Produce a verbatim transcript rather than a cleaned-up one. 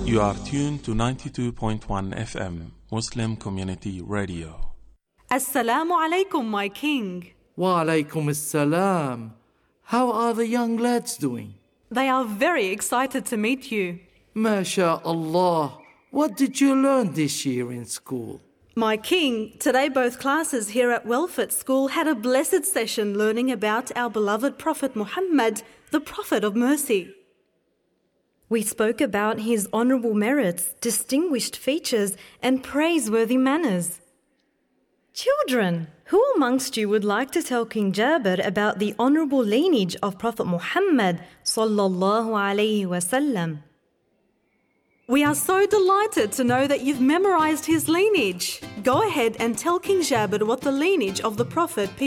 You are tuned to ninety-two point one F M, Muslim Community Radio. Assalamu alaikum, my king. Wa alaikum assalam. How are the young lads doing? They are very excited to meet you. MashaAllah. What did you learn this year in school? My king, today both classes here at Welford School had a blessed session learning about our beloved Prophet Muhammad, the Prophet of Mercy. We spoke about his honourable merits, distinguished features and praiseworthy manners. Children, who amongst you would like to tell King Jabir about the honourable lineage of Prophet Muhammad sallallahu alaihi wasallam? We are so delighted to know that you've memorized his lineage. Go ahead and tell King Jabir what the lineage of the Prophet, peace